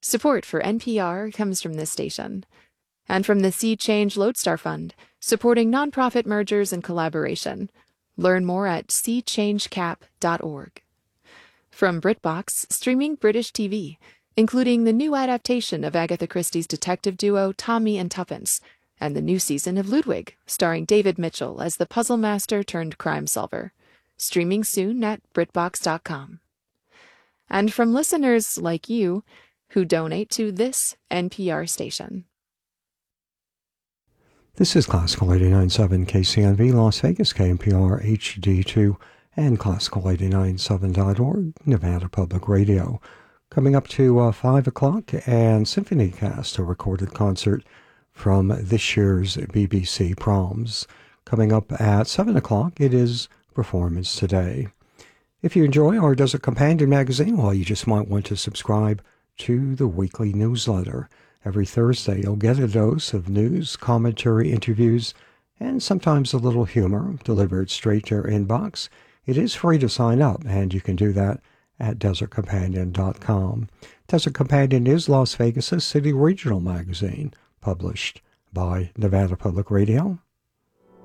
Support for NPR comes from this station. And from the Sea Change Lodestar Fund, supporting nonprofit mergers and collaboration. Learn more at seachangecap.org. From BritBox, streaming British TV, including the new adaptation of Agatha Christie's detective duo Tommy and Tuppence, and the new season of Ludwig, starring David Mitchell as the puzzle master turned crime solver. Streaming soon at BritBox.com. And from listeners like you who donate to this NPR station. This is Classical 89.7 KCNV Las Vegas, KNPR HD2, and Classical897.org, Nevada Public Radio. Coming up to 5 o'clock, and SymphonyCast, a recorded concert from this year's BBC Proms. Coming up at 7 o'clock, it is Performance Today. If you enjoy our Desert Companion magazine, well, you just might want to subscribe to the weekly newsletter. Every Thursday, you'll get a dose of news, commentary, interviews, and sometimes a little humor delivered straight to your inbox. It is free to sign up, and you can do that at desertcompanion.com. Desert Companion is Las Vegas' city regional magazine, published by Nevada Public Radio.